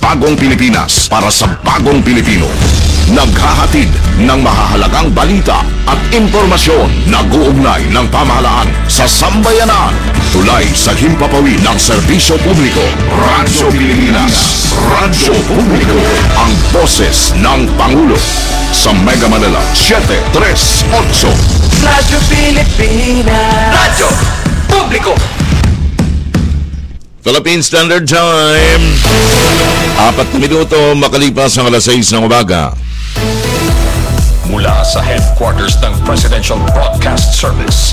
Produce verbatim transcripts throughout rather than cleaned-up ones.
bagong Pilipinas para sa bagong Pilipino. Naghahatid ng mahahalagang balita at impormasyon na guugnay ng pamahalaan sa sambayanan. Tulay sa himpapawid ng serbisyo publiko. Radyo Pilipinas. Radyo Publiko. Ang boses ng Pangulo. Sa Mega Manila, seven three eight. Radyo Pilipinas. Radyo Publiko. Philippine Standard Time. Apat na minuto makalipas ang alas sais ng umaga. Mula sa headquarters ng Presidential Broadcast Service.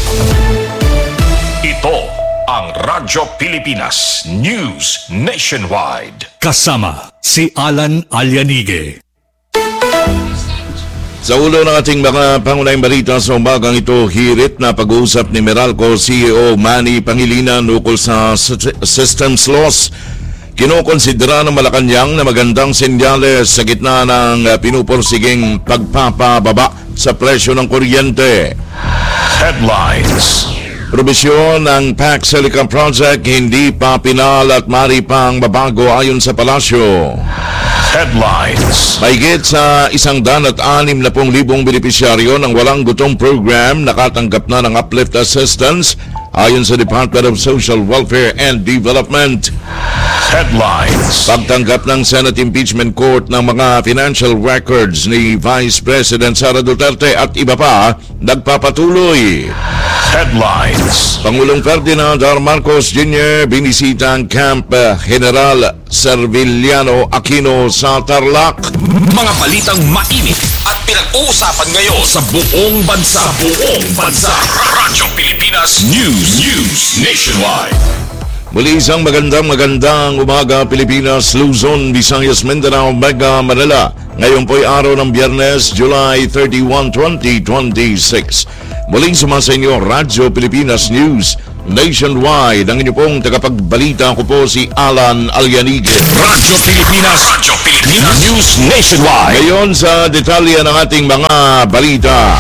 Ito ang Radyo Pilipinas News Nationwide. Kasama si Alan Alianige. Sa ulo ng ating mga pangunahing balita sa umagang ito, hirit na pag-uusap ni Meralco C E O Manny Pangilinan ukol sa systems loss. Kinokonsidera ng Malacanang na magandang senyales sa gitna ng pinupursiging pagpapababa sa presyo ng kuryente. Headlines. Probisyon ng P A C Silica Project hindi pa pinal at mari pang babago ayon sa palasyo. Headlines. Mahigit sa isang dan at anim na pong libong benepisyaryo ng Walang Gutom Program nakatanggap na ng uplift assistance ayon sa Department of Social Welfare and Development. Headlines. Pagtanggap ng Senate Impeachment Court ng mga financial records ni Vice President Sara Duterte at iba pa nagpapatuloy. Headlines. Pangulong Ferdinand R. Marcos Junior binisita ang Camp General Serviliano Aquino sa Tarlac. Mga balitang mainit at pinag-uusapan ngayon sa buong bansa. Sa buong bansa. Radyo Pilipinas News News Nationwide. Muli isang magandang magandang umaga Pilipinas, Luzon, Visayas, Mindanao, Mega Manila. Ngayon po'y araw ng Biyernes, July thirty-first, twenty twenty-six. Muling sumasa inyo, Radyo Pilipinas News Nationwide. Ang inyo pong tagapagbalita ko po si Alan Alianige. Radyo Pilipinas. Radyo Pilipinas News Nationwide. Ngayon sa detalye ng ating mga balita.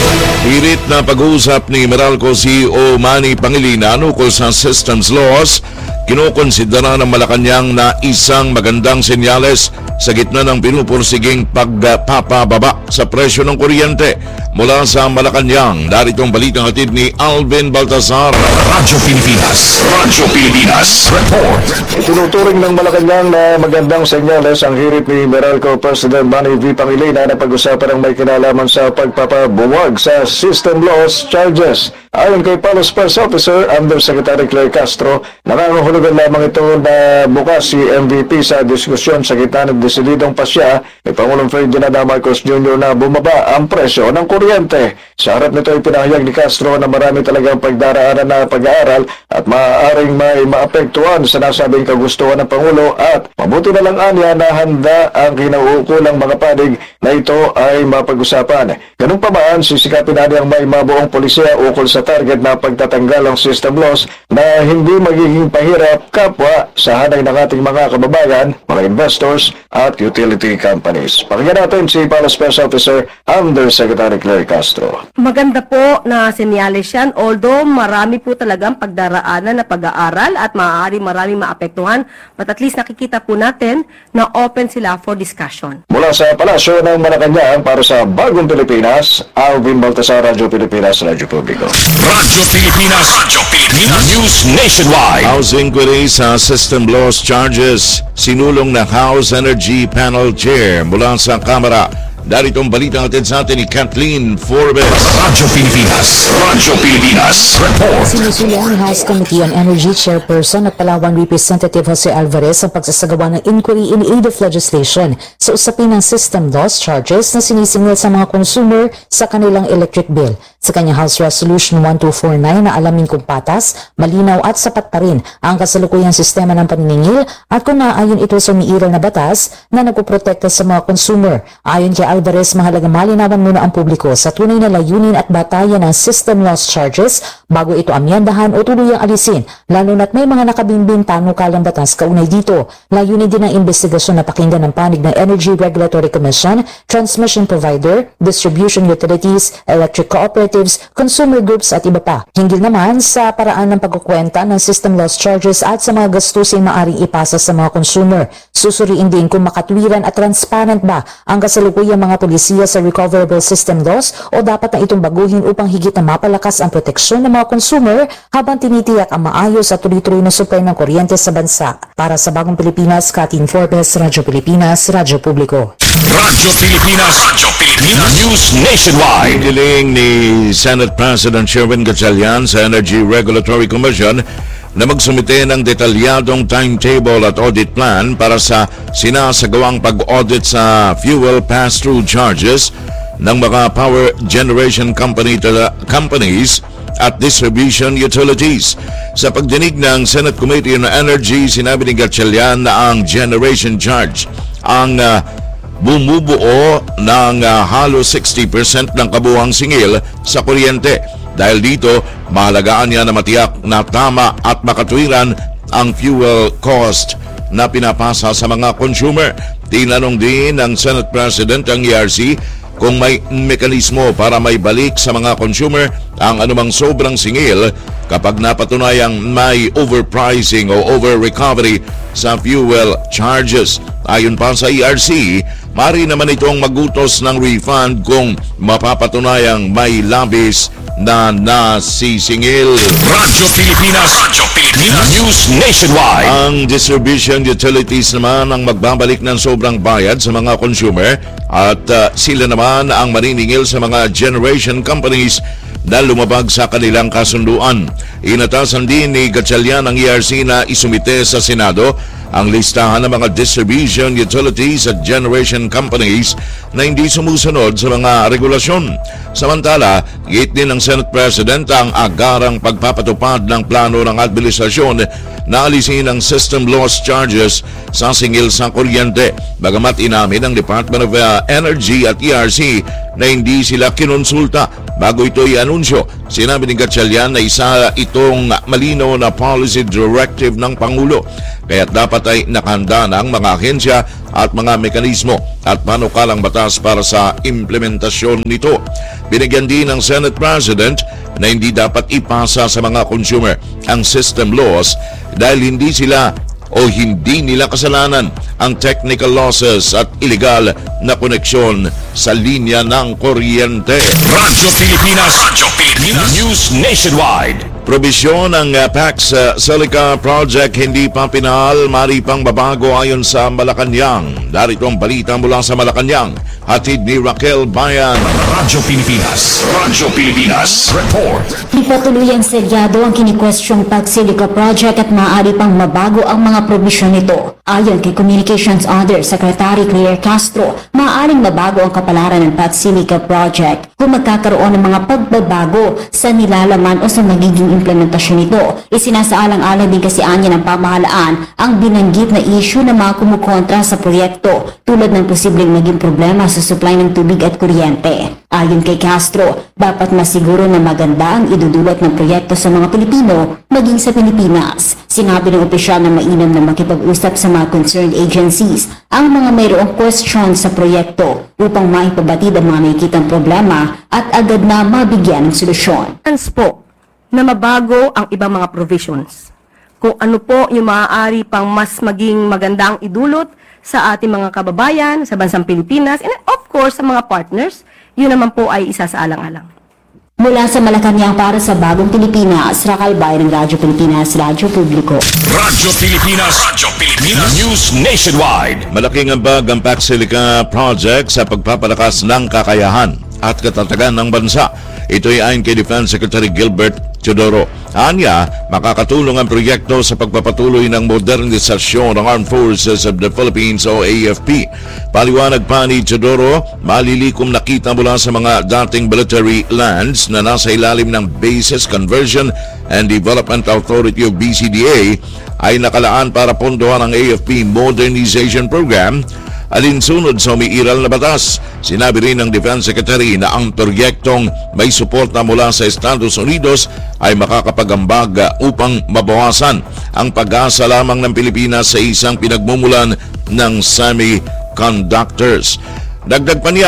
Hirit na pag-uusap ni Meralco C E O Manny Pangilinan ukol sa systems loss. Kinokonsidera ng Malacanang na isang magandang senyales sa gitna ng pinupursiging pagpapababa sa presyo ng kuryente. Mula sa Malacanang, narito ang balitang hatid ni Alvin Baltasar. Radyo Pilipinas. Radyo Pilipinas. Report. Tinuturing ng Malacanang na magandang senyales ang hirit ni Meralco President Manny V. Pangilinan na pag-usapan ang may kinalaman sa pagpapabuwag sa system loss charges. Ayon kay Palos Press Officer Undersecretary Claire Castro, nangangahulugan lamang ito na bukas si M V P sa diskusyon sa gitna ng desididong pasya ni Pangulong Ferdinand Marcos Junior na bumaba ang presyo ng kuryente. Sa harap nito ay pinahayag ni Castro na marami talagang pagdaraanan na pag-aaral at maaaring may maapektuhan sa nasabing kagustuhan ng Pangulo at mabuti na lang anya na handa ang kinauukulang mga panig na ito ay mapag-usapan. Ganun pa man, sisikapin natin ang may mabuong polisiya ukol sa target na pagtatanggal ng system loss na hindi magiging pahirap kapwa sa hanay ng ating mga kababayan, mga investors at utility companies. Pakinggan natin si Palos Press Officer Undersecretary Claire Castro. Maganda po na senyales yan, although marami po talagang pagdaraanan na pag-aaral at maaari marami maapektuhan, but at least nakikita po natin na open sila for discussion. Mula sa Palasyo ng Malacanang para sa Bagong Pilipinas, Alvin Baltasar, Radyo Pilipinas, Radyo Publiko. Radyo Pilipinas. Radyo Pilipinas News Nationwide. House inquiry sa system loss charges. Sinulong ng House Energy Panel Chair mula sa Kamara. Darito ang balitang atin sa atin ni Kathleen Forbes. Radyo Pilipinas. Radyo Pilipinas. Report. Sinusulang ni House Committee on Energy Chairperson at Palawan Representative Jose Alvarez ang pagsasagawa ng inquiry in aid of legislation sa usapin ng system loss charges na sinisingil sa mga consumer sa kanilang electric bill. Sa kanyang House Resolution one two four nine na alamin kung patas, malinaw at sapat pa rin ang kasalukuyang sistema ng paniningil at kung naaayon ito sa umiiral na batas na nagpoprotekta sa mga consumer. Ayon kay Alvarez, mahalaga malinawan muna ang publiko sa tunay na layunin at batayan ng system loss charges bago ito amyandahan o tuluyang alisin, lalo na't may mga nakabimbing panukalang batas kaunay dito. Layunin din ang investigasyon na pakinggan ng panig ng Energy Regulatory Commission, transmission provider, distribution utilities, electric cooperative representatives, consumer groups at iba pa. Hinggil naman sa paraan ng pagkukwenta ng system loss charges at sa mga gastusin maaring ipasa sa mga consumer. Susuriin din kung makatwiran at transparent ba ang kasalukuyang mga polisiya sa recoverable system loss o dapat na itong baguhin upang higit na mapalakas ang proteksyon ng mga consumer habang tinitiyak ang maayos at tuloy-tuloy na supply ng kuryente sa bansa. Para sa Bagong Pilipinas, Katin Forbes, Radyo Pilipinas, Radyo Publiko. Radyo Pilipinas, Radyo Pilipinas, News Nationwide. Hiniling ni Senate President Sherwin Gatchalian sa Energy Regulatory Commission na magsumite ng detalyadong timetable at audit plan para sa sinasagawang pag-audit sa fuel pass-through charges ng mga power generation company companies at distribution utilities. Sa pagdinig ng Senate Committee on Energy, sinabi ni Gatchalian na ang generation charge ang uh, bumubuo ng uh, halos sixty percent ng kabuuang singil sa kuryente. Dahil dito, mahalagaan niya na matiyak na tama at makatwiran ang fuel cost na pinapasa sa mga consumer. Tinanong din ng Senate President ang E R C kung may mekanismo para may balik sa mga consumer ang anumang sobrang singil kapag napatunayang may overpricing o over-recovery sa fuel charges. Ayon pa sa E R C, maaari naman itong magutos ng refund kung mapapatunayang may labis na nasisingil. Radyo Pilipinas, Radyo Pilipinas, News Nationwide. Ang distribution utilities naman ang magbabalik ng sobrang bayad sa mga consumer at uh, sila naman ang maniningil sa mga generation companies na lumabag sa kanilang kasunduan. Inatasan din ni Gatchalian ang E R C na isumite sa Senado ang listahan ng mga distribution utilities at generation companies na hindi sumusunod sa mga regulasyon. Samantala, gate din ng Senate President ang agarang pagpapatupad ng plano ng administrasyon na alisin ang system loss charges sa singil sa kuryente. Bagamat inamin ng Department of uh, Energy at E R C na hindi sila kinonsulta bago ito i-anunsyo. Sinabi ni Gatchalian na isa itong malinaw na policy directive ng Pangulo. Kaya dapat ay nakahanda na ang mga ahensya at mga mekanismo at panukalang batas para sa implementasyon nito. Binigyan din ng Senate President na hindi dapat ipasa sa mga consumer ang system loss dahil hindi sila o hindi nila kasalanan ang technical losses at illegal na koneksyon sa linya ng kuryente. Radyo Pilipinas, Radyo Pilipinas, News Nationwide. Probisyon ng uh, Pax uh, Silica Project hindi pa pinahal, mari pang babago ayon sa Malacanang. Darito ang balita mula sa Malacanang. Hatid ni Raquel Bayan. Radyo Pilipinas, Radyo Pilipinas, Report. Ipatuloy ang selyado ang kini-questionong Pax Silica Project at maaari pang mabago ang mga probisyon nito. Ayon kay Communications Under Secretary Claire Castro, maaaring mabago ang kapalaran ng Pax Silica Project kung magkakaroon ng mga pagbabago sa nilalaman o sa magiging implementasyon nito. Isinasaalang-alang din kasi anya ng pamahalaan ang binanggit na issue ng mga kumukontra sa proyekto tulad ng posibleng maging problema sa supply ng tubig at kuryente. Ayon kay Castro, dapat masiguro na maganda ang idudulot ng proyekto sa mga Pilipino maging sa Pilipinas. Sinabi ng opisyal na mainam na makipag-usap sa mga concerned agencies ang mga mayroong question sa proyekto upang maipabatid ang mga nakikitang problema at agad na mabigyan ng solusyon. Chance po na mabago ang ibang mga provisions. Kung ano po yung maaari pang mas maging magandang idulot sa ating mga kababayan, sa bansang Pilipinas, and of course sa mga partners, yun naman po ay isa sa alang-alang. Mula sa Malacanang para sa Bagong Pilipinas, Raquel Bayan ng Radyo Pilipinas, Radyo Publiko. Radyo Pilipinas, Radyo Pilipinas, News Nationwide. Malaking ambag ang Pax Silica Project sa pagpapalakas ng kakayahan at katatagan ng bansa. Ito'y ayon kay Defense Secretary Gilbert Teodoro. Anya, makakatulong ang proyekto sa pagpapatuloy ng modernisasyon ng Armed Forces of the Philippines o A F P. Paliwanag pa ni Teodoro, malilikom nakita mula sa mga dating military lands na nasa ilalim ng Bases Conversion and Development Authority of B C D A ay nakalaan para pondohan ang A F P Modernization Program alinsunod sa umiiral na batas. Sinabi rin ng Defense Secretary na ang proyektong may suporta mula sa Estados Unidos ay makakapagambag upang mabawasan ang pag-asa lamang ng Pilipinas sa isang pinagmumulan ng semiconductors. Dagdag pa niya,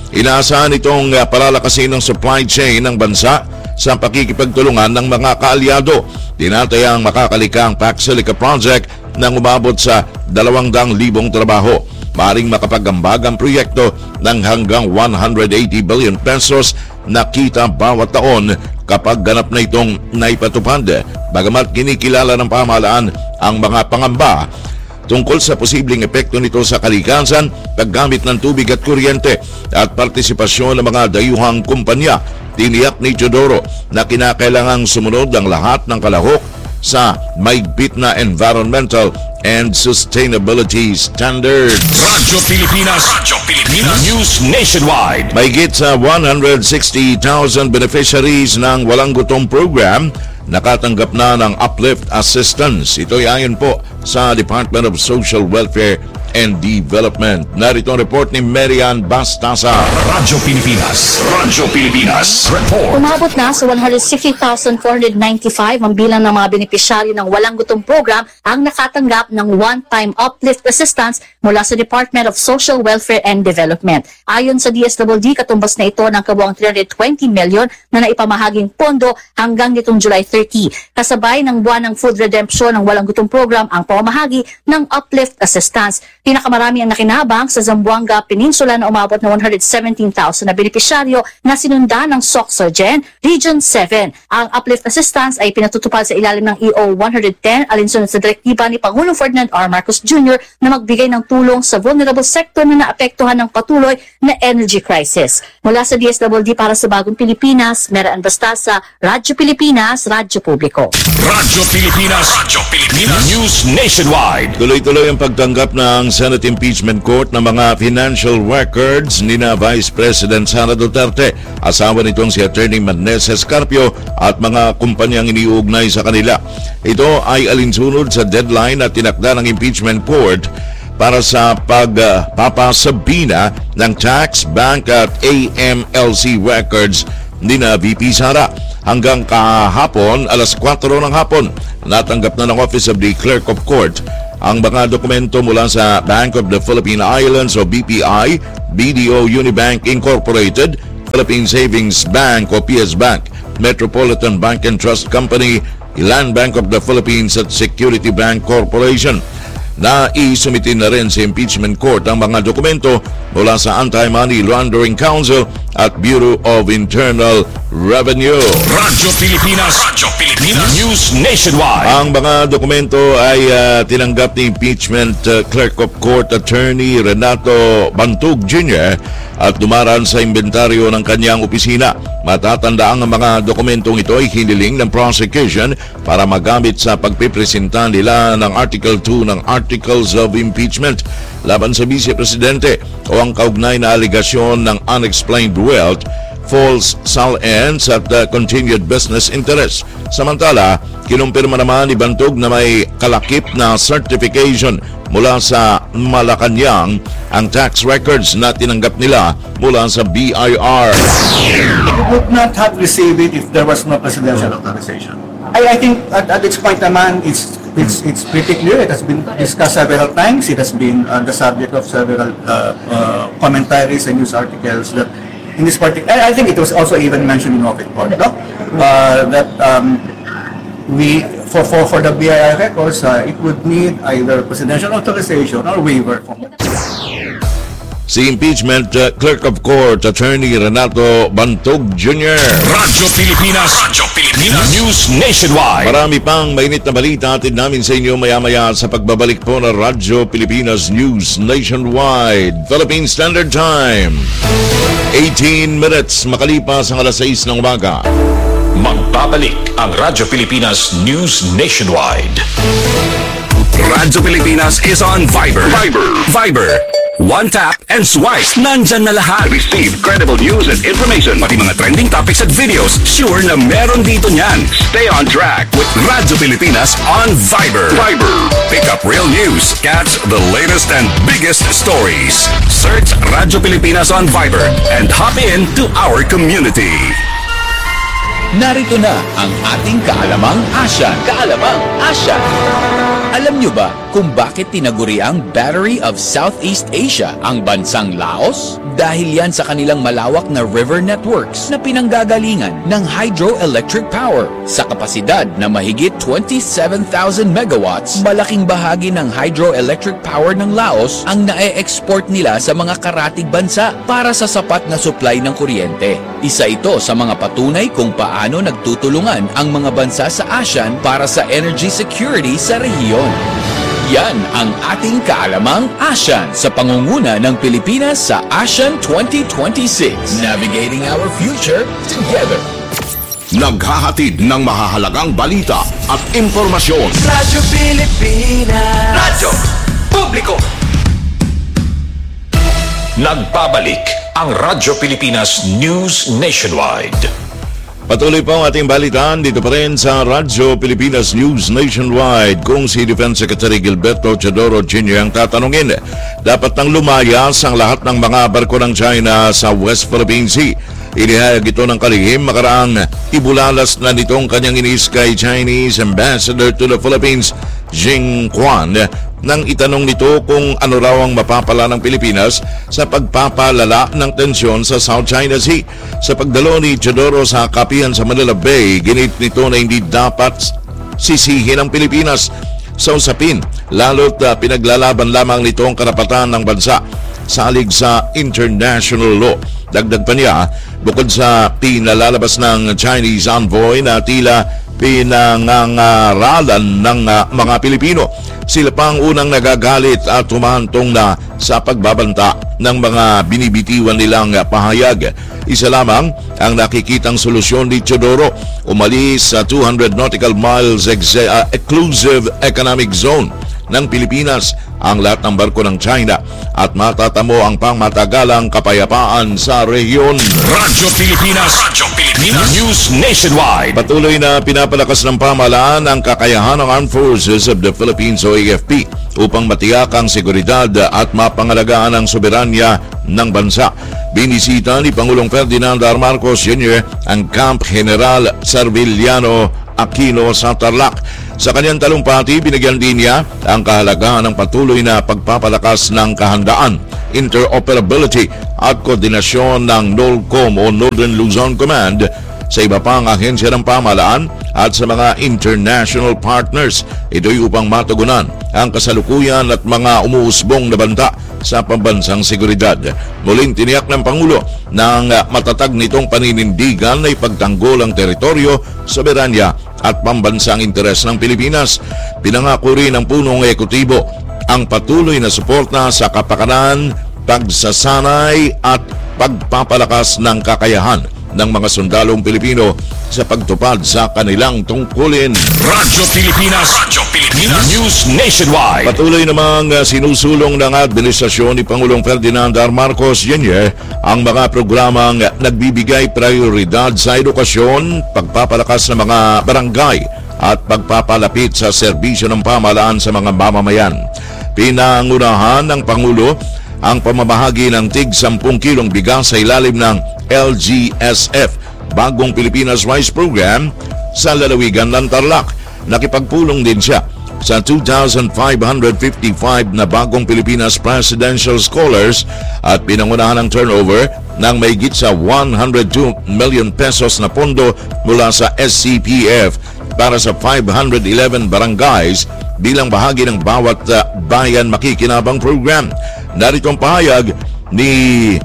Inaasahan itong uh, palalakasin ng supply chain ng bansa sa pakikipagtulungan ng mga kaalyado. Tinatayang makakalikha ang Pac Silica Project nang umabot sa dalawang daang libong trabaho. Maring makapagambag ang proyekto ng hanggang one hundred eighty billion pesos na kita bawat taon kapag ganap na itong naipatupad. Bagamat kinikilala ng pamahalaan ang mga pangamba tungkol sa posibleng epekto nito sa kalikasan, paggamit ng tubig at kuryente at partisipasyon ng mga dayuhang kumpanya, tiniyak ni Teodoro na kinakailangang sumunod ang lahat ng kalahok sa maigpit na environmental and sustainability standards. Radyo Pilipinas, Radyo Pilipinas, News Nationwide. Mahigit sa one hundred sixty thousand beneficiaries ng Walang Gutom program nakatanggap na ng uplift assistance. Ito'y ayon po sa Department of Social Welfare and Development. Narito ang report ni Marian Bastasa. Radyo Pilipinas, Radyo Pilipinas, report. Umabot na sa one hundred sixty thousand four hundred ninety-five ang bilang ng mga benepisyaryo ng Walang Gutom program ang nakatanggap ng one-time uplift assistance mula sa Department of Social Welfare and Development. Ayon sa D S W D, katumbas na ito ng kabuang three hundred twenty million na naipamahaging pondo hanggang nitong July thirty. Kasabay ng buwan ng food redemption ng Walang Gutom program ang pamamahagi ng uplift assistance. Pinakamarami ang nakinabang sa Zamboanga Peninsula na umabot na one hundred seventeen thousand na benepisyaryo na sinundan ng Soxargen Region seven. Ang uplift assistance ay pinatutupad sa ilalim ng E O one ten alinsunod sa direktiba ni Pangulong Ferdinand R. Marcos Junior na magbigay ng tulong sa vulnerable sector na naapektuhan ng patuloy na energy crisis. Mula sa D S W D para sa Bagong Pilipinas, Marian Bastasa, Radyo Pilipinas, Radyo Publiko. Radyo Pilipinas, Radyo Pilipinas, News Nationwide. Tuloy-tuloy ang pagtanggap ng Senate Impeachment Court ng mga financial records ni na Vice President Sara Duterte, asawa nitong si Attorney Manes Escarpio at mga kumpanyang iniuugnay sa kanila. Ito ay alinsunod sa deadline na tinakda ng Impeachment Court para sa pagpapasabina ng tax, bank at A M L C records ni na V P Sara. Hanggang kahapon, alas kwatro ng hapon, natanggap na ng Office of the Clerk of Court ang mga dokumento mula sa Bank of the Philippine Islands o B P I, B D O Unibank Incorporated, Philippine Savings Bank o P S Bank, Metropolitan Bank and Trust Company, Land Bank of the Philippines at Security Bank Corporation. Naisumitin na rin sa Impeachment Court ang mga dokumento mula sa Anti-Money Laundering Council at Bureau of Internal Revenue. Radyo Pilipinas, Radyo Pilipinas, News Nationwide. Ang mga dokumento ay uh, tinanggap ni Impeachment uh, Clerk of Court Attorney Renato Bantug Junior at dumaran sa inventaryo ng kanyang opisina. Matatandaan ang mga dokumentong ito ay hiniling ng prosecution para magamit sa pagpipresenta nila ng Article two ng Articles of Impeachment laban sa Vice Presidente o ang kaugnay na aligasyon ng unexplained wealth, false salience at uh, continued business interest. Samantala, kinumpirma naman ni Bantug na may kalakip na certification mula sa Malacanang ang tax records na tinanggap nila mula sa B I R. We would not have received it if there was no presidential authorization. I, I think at, at its point naman, it's, it's, it's pretty clear. It has been discussed several times. It has been uh, the subject of several uh, uh, commentaries and news articles that in this particular, I, I think it was also even mentioned in Open Court, no? uh, that um, we, for, for, for the B I R records, uh, it would need either presidential authorization or waiver. Si Impeachment uh, Clerk of Court Attorney Renato Bantug Junior Radyo Pilipinas, Radyo Pilipinas, News Nationwide. Marami pang mainit na balita atid namin sa inyo maya-maya sa pagbabalik po ng Radyo Pilipinas News Nationwide. Philippine Standard Time, eighteen minutes makalipas ang alas sais ng umaga. Magbabalik ang Radyo Pilipinas News Nationwide. Radyo Pilipinas is on Viber. Viber. Viber. One tap and swipe. Nandyan na lahat. Receive credible news and information. Pati mga trending topics at videos. Sure na meron dito niyan. Stay on track with Radyo Pilipinas on Viber. Viber. Pick up real news. Catch the latest and biggest stories. Search Radyo Pilipinas on Viber and hop in to our community. Narito na ang ating Kaalamang Asya. Kaalamang Asya. Alam nyo ba kung kung bakit tinaguri ang Battery of Southeast Asia ang bansang Laos? Dahil yan sa kanilang malawak na river networks na pinanggagalingan ng hydroelectric power. Sa kapasidad na mahigit twenty-seven thousand megawatts, malaking bahagi ng hydroelectric power ng Laos ang nae-export nila sa mga karatig bansa para sa sapat na supply ng kuryente. Isa ito sa mga patunay kung paano nagtutulungan ang mga bansa sa ASEAN para sa energy security sa rehiyon. Yan ang ating kaalamang ASEAN sa pangunguna ng Pilipinas sa ASEAN twenty twenty-six. Navigating our future together. Naghahatid ng mahahalagang balita at impormasyon. Radyo Pilipinas. Radyo Publiko. Nagbabalik ang Radyo Pilipinas News Nationwide. Patuloy po ang ating balitaan dito pa rin sa Radyo Pilipinas News Nationwide. Kung si Defense Secretary Gilberto Teodoro Junior ang tatanungin, dapat nang lumayas ang lahat ng mga barko ng China sa West Philippine Sea. Inihayag ito ng kalihim makaraang ibulalas na nitong kanyang inis kay Chinese Ambassador to the Philippines, Jing Quan, nang itanong nito kung ano raw ang mapapala ng Pilipinas sa pagpapalala ng tensyon sa South China Sea. Sa pagdalo ni Teodoro sa kapihan sa Manila Bay, ginit nito na hindi dapat sisihin ang Pilipinas sa usapin, lalo't uh, pinaglalaban lamang nito ang karapatan ng bansa salig sa international law. Dagdag pa niya, bukod sa pinalalabas ng Chinese envoy na tila pinangangaralan ng uh, mga Pilipino, sila pang unang nagagalit at humahantong na sa pagbabanta ng mga binibitiwan nilang pahayag. Isa lamang ang nakikitang solusyon ni Teodoro, umalis sa two hundred nautical miles ex- uh, exclusive economic zone ng Pilipinas ang lahat ng barko ng China at matatamo ang pangmatagalang kapayapaan sa rehiyon. Radyo Pilipinas. Radyo Pilipinas News Nationwide. Patuloy na pinapalakas ng pamahalaan ang kakayahan ng Armed Forces of the Philippines o A F P upang matiyak ang seguridad at mapangalagaan ang soberanya ng bansa. Binisita ni Pangulong Ferdinand R. Marcos Junior ang Camp General Serviliano Aquino sa Tarlac. Sa kanyang talumpati, binigyan din niya ang kahalagahan ng patuloy na pagpapalakas ng kahandaan, interoperability at koordinasyon ng NOLCOM o Northern Luzon Command sa iba pang ahensya ng pamahalaan at sa mga international partners. Ito'y upang matugunan ang kasalukuyan at mga umuusbong na banta sa pambansang seguridad. Muling tiniyak ng Pangulo ng matatag nitong paninindigan na ipagtanggol ang teritoryo, soberanya at pambansang interes ng Pilipinas. Pinangako rin ng punong ekutibo ang patuloy na suporta sa kapakanan, pagsasanay at pagpapalakas ng kakayahan ng mga sundalong Pilipino sa pagtupad sa kanilang tungkulin. Radyo Pilipinas. Radyo Pilipinas News Nationwide. Patuloy namang uh, sinusulong ng administrasyon ni Pangulong Ferdinand R. Marcos Junior ang mga programang nagbibigay prioridad sa edukasyon, pagpapalakas ng mga barangay at pagpapalapit sa serbisyo ng pamahalaan sa mga mamamayan. Pinangunahan ng Pangulo ang pamamahagi ng tig sampung kilong bigas sa ilalim ng L G S F, Bagong Pilipinas Rice Program, sa lalawigan ng Tarlac. Nakipagpulong din siya sa two thousand five hundred fifty-five na Bagong Pilipinas Presidential Scholars at pinangunahan ang turnover ng mahigit sa one hundred two million pesos na pondo mula sa S C P F para sa five hundred eleven barangays bilang bahagi ng bawat uh, bayan makikinabang program. Narito ang pahayag ni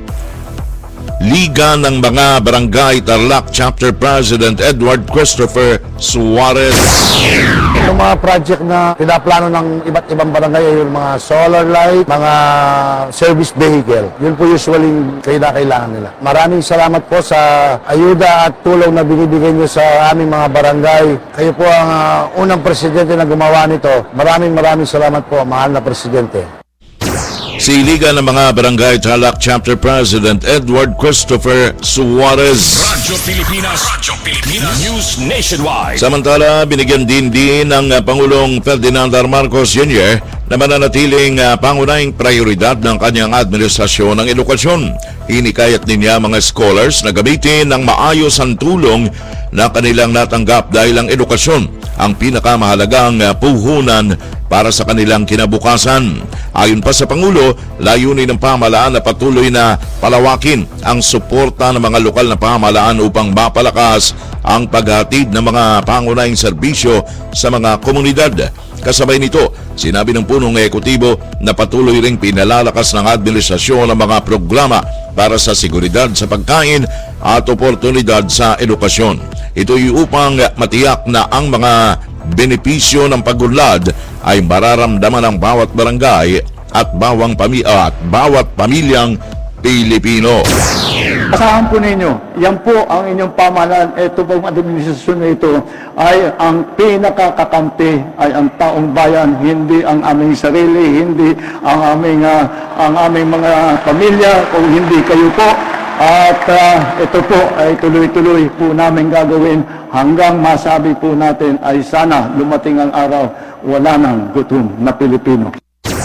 Liga ng mga Barangay Tarlac Chapter President Edward Christopher Suarez. Itong mga project na pinaplano ng iba't ibang barangay ay yung mga solar light, mga service vehicle. Yun po usually kailangan nila. Maraming salamat po sa ayuda at tulong na binibigay nyo sa aming mga barangay. Kayo po ang uh, unang presidente na gumawa nito. Maraming maraming salamat po, mahal na presidente. Si Liga ng mga Barangay Tarlac Chapter President Edward Christopher Suarez. Radyo Pilipinas. Radyo Pilipinas News Nationwide. Samantala, binigyan din din ng uh, Pangulong Ferdinand R. Marcos Junior na mananatiling uh, pangunahing prioridad ng kanyang administrasyon ng edukasyon. Hinikayat din niya mga scholars na gamitin ng maayos ang tulong na kanilang natanggap dahil ang edukasyon ang pinakamahalagang uh, puhunan para sa kanilang kinabukasan. Ayon pa sa Pangulo, layunin ng pamahalaan na patuloy na palawakin ang suporta ng mga lokal na pamahalaan upang mapalakas ang paghatid ng mga pangunahing serbisyo sa mga komunidad. Kasabay nito, sinabi ng punong ekutibo na patuloy ring pinalalakas ng administrasyon ang mga programa para sa seguridad sa pagkain at oportunidad sa edukasyon. Ito'y upang matiyak na ang mga benepisyo ng pag-unlad ay mararamdaman ng bawat barangay at bawang pami- at bawat pamilyang Pilipino. Asahan po ninyo, yan po ang inyong pamahalaan. Ito pong administrasyon na ito ay ang pinakakakampi ay ang taong bayan, hindi ang aming sarili, hindi ang aming, uh, ang aming mga pamilya, kung hindi kayo po. At uh, ito po ay tuloy-tuloy po namin gagawin hanggang masabi po natin ay sana lumating ang araw wala nang gutom na Pilipino.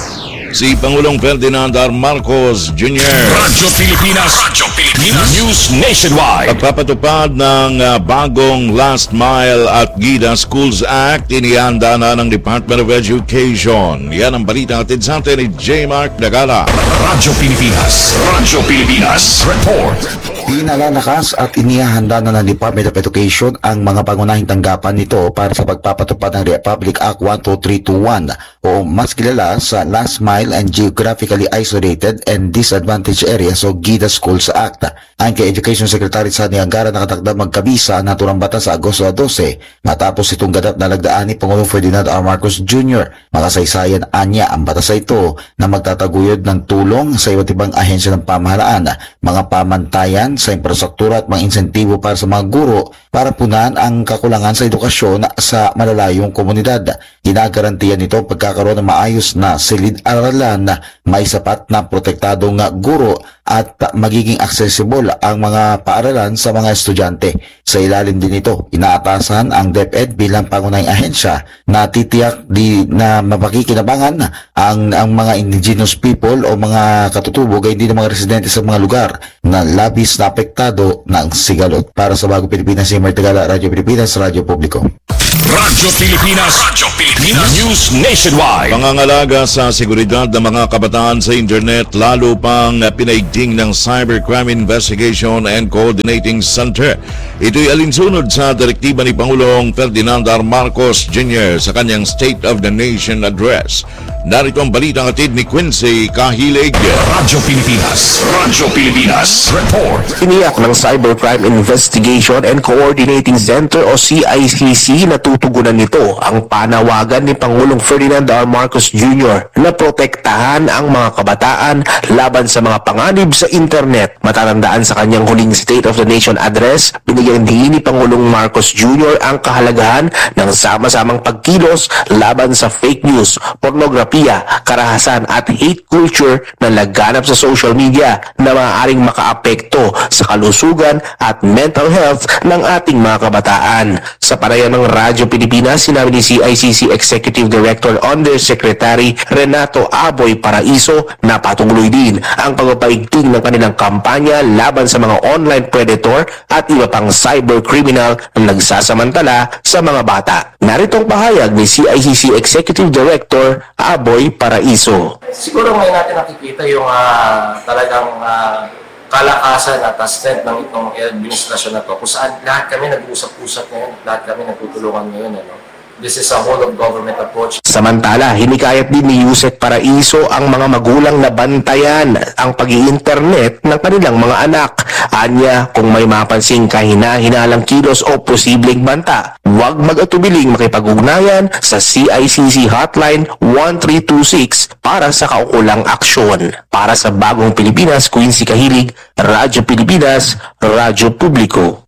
Si Pangulong Ferdinand R. Marcos Junior Radyo Pilipinas, Radyo Pilipinas, News Nationwide. Pagpapatupad ng uh, bagong Last Mile at Gida Schools Act, inihanda na ng Department of Education. Yan ang balita natin sa atin ni J. Mark Dagala. Radyo Pilipinas, Radyo Pilipinas, Report. Pinalalakas at inihahanda na ng Department of Education ang mga pangunahing tanggapan nito para sa pagpapatupad ng Republic Act one two three two one o mas kilala sa Last Mile and Geographically Isolated and Disadvantaged Areas o GIDA Schools Act. Ayon kay Education Secretary Sani Angara, nakatakda magkabisa ang naturang batas sa Agosto twelve matapos itong ganap na lagdaan ni Pangulong Ferdinand R. Marcos Junior Makasaysayan anya ang batas ito na magtataguyod ng tulong sa iba't ibang ahensya ng pamahalaan, mga pamantayan sa infrastruktura at mga insentibo para sa mga guro para punan ang kakulangan sa edukasyon sa malalayong komunidad. Ginagarantiyan nito ang pagkakaroon ng maayos na silid-aralan, may sapat na protektadong guro at magiging accessible ang mga paaralan sa mga estudyante. Sa ilalim din ito, inaatasan ang DepEd bilang pangunahing ahensya na titiyak di na mapakikinabangan ang, ang mga indigenous people o mga katutubo gayun din ng mga residente sa mga lugar na labis na apektado ng sigalot. Para sa Bagong Pilipinas, si Martigala, Radyo Pilipinas, Radyo Publiko. Radyo Pilipinas, Radyo Pilipinas, News Nationwide. Pangangalaga sa seguridad ng mga kabataan sa internet, lalo pang pinaigting ng Cybercrime Investigation and Coordinating Center. Ito'y alinsunod sa direktiba ni Pangulong Ferdinand R. Marcos Junior sa kanyang State of the Nation Address. Narito ang balitang atid ni Quincy Kahilig. Radyo Pilipinas, Radyo Pilipinas, Report. Iniyak ng Cybercrime Investigation and Coordinating Center o C I C C na tutugunan nito ang panawagan ni Pangulong Ferdinand R. Marcos Junior na protektahan ang mga kabataan laban sa mga panganib sa internet. Matatandaan sa kanyang huling State of the Nation Address, binigyan din ni Pangulong Marcos Junior ang kahalagahan ng sama-samang pagkilos laban sa fake news, pornografiya, karahasan at hate culture na laganap sa social media na maaaring makaapekto sa kalusugan at mental health ng ating mga kabataan. Sa panayam ng Radyo Pilipinas, sinabi ni C I C C Executive Director Undersecretary Renato Aboy Paraiso na patuloy din ang pagpapaigting ng kanilang kampanya laban sa mga online predator at iba pang cybercriminal na nagsasamantala sa mga bata. Narito ang pahayag ni C I C C Executive Director Aboy Paraiso. Siguro ngayon natin nakikita yung uh, talagang uh, kalakasan at strength ng itong administrasyon na to, kung saan lahat kami nag-usap-usap ngayon, lahat kami nagtutulungan ngayon. Ano? This is a whole of government approach. Samantala, hinikayat din ni Yusek Paraiso ang mga magulang na bantayan ang pag-i-internet ng kanilang mga anak. Anya, kung may mapansing kahina-hinalang kilos o posibleng banta, huwag mag-atubiling makipag-ugnayan sa C I C C Hotline one three two six para sa kaukulang aksyon. Para sa Bagong Pilipinas, Quincy Kahilig, Radyo Pilipinas, Radyo Publiko.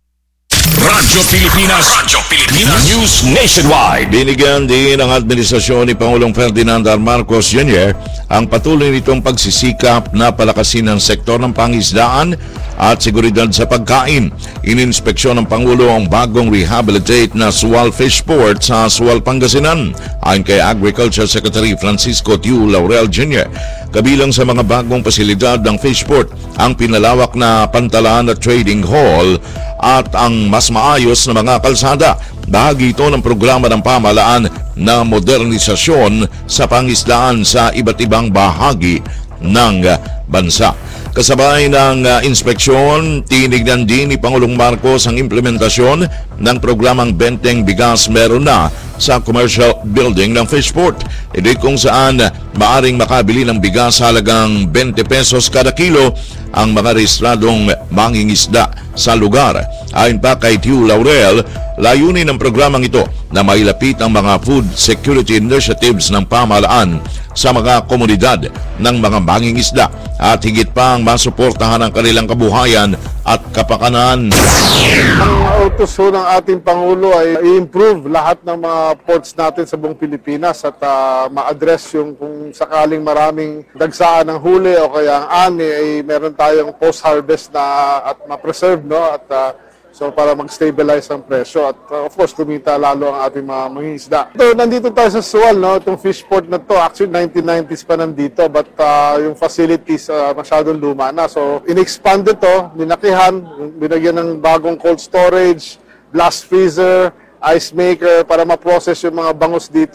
Radyo Pilipinas, Radyo Pilipinas, News Nationwide. Binigyan din ng administrasyon ni Pangulong Ferdinand R. Marcos Junior ang patuloy nitong pagsisikap na palakasin ng sektor ng pangisdaan at seguridad sa pagkain. Ininspeksyon ng Pangulo ang bagong rehabilitate na Sual Fish Port sa Sual, Pangasinan. Ayon kay Agriculture Secretary Francisco Tiu Laurel Junior, kabilang sa mga bagong pasilidad ng Fishport ang pinalawak na pantalan at trading hall at ang mas maayos na mga kalsada. Bahagi ito ng programa ng pamahalaan na modernisasyon sa pangisdaan sa iba't ibang bahagi ng bansa. Kasabay ng uh, inspeksyon, tinignan din ni Pangulong Marcos ang implementasyon ng programang Benteng Bigas Meron Na sa commercial building ng Fishport. Ito kung saan maaring makabili ng bigas sa halagang twenty pesos kada kilo ang mga rehistradong mangingisda sa lugar. Ayon pa kay Tiu Laurel, layunin ng programang ito na mailapit ang mga food security initiatives ng pamahalaan sa mga komunidad ng mga mangingisda at higit pang masuportahan ang kanilang kabuhayan at kapakanan. Ang utos ho ng ating Pangulo ay i-improve lahat ng mga ports natin sa buong Pilipinas at uh, ma-address yung kung sakaling maraming dagsaan ng huli o kaya ang ani ay meron tayong post-harvest na at ma-preserve, no? At uh, so para mag-stabilize ang presyo at uh, of course kumita lalo ang ating mga mangingisda. So, nandito tayo sa Sual, no? Itong fish port na to, actually nineteen nineties pa nandito, but uh, yung facilities uh, masyadong luma na. So in-expand ito, ninakihan, binagyan ng bagong cold storage, blast freezer, ice maker para ma-process yung mga bangus dito.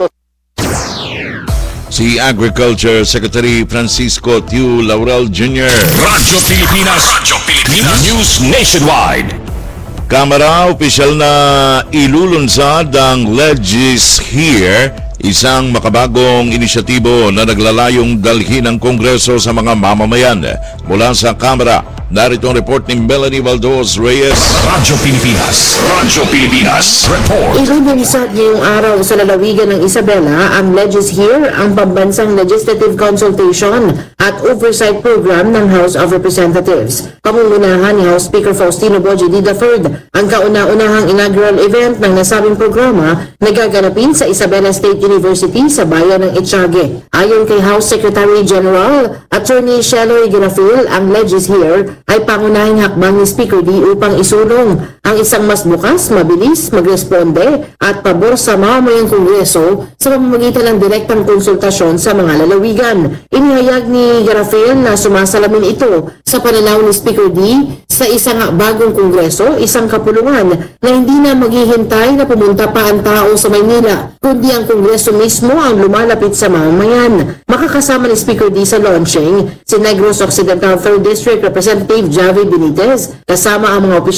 Si Agriculture Secretary Francisco Tiu Laurel Junior Radyo Pilipinas, Radyo Pilipinas, News Nationwide. Kamara, opisyal na ilulunsad ang Legis Here, isang makabagong inisyatibo na naglalayong dalhin ng Kongreso sa mga mamamayan. Mula sa Kamara, narito ang report ni Melanie Valdos Reyes. Radyo Pilipinas, Radyo Pilipinas, report. Ilulunsad ngayong araw sa lalawigan ng Isabela ang Legis Here, ang pambansang legislative consultation at oversight program ng House of Representatives. Pangungunahan ni House Speaker Faustino Boje the third ang kauna-unahang inaugural event ng nasabing programa na gaganapin sa Isabela State University sa bayan ng Etiague. Ayon kay House Secretary General Attorney Sheloy Garafil, ang Legis Here ay pangunahing hakbang ni Speaker D upang isulong ang isang mas bukas, mabilis, magresponde at pabor sa mamamayang Kongreso sa pamamagitan ng direktang konsultasyon sa mga lalawigan. Inihayag ni Garafil na sumasalamin ito sa pananaw ni Speaker D sa isang bagong Kongreso, isang kapulungan na hindi na maghihintay na pumunta pa ang tao sa Maynila, kundi ang Kongreso mismo ang lumalapit sa mamamayan. Makakasama ni Speaker D sa launching si Negros Occidental third District Representative Javi Benitez, kasama ang mga opisyal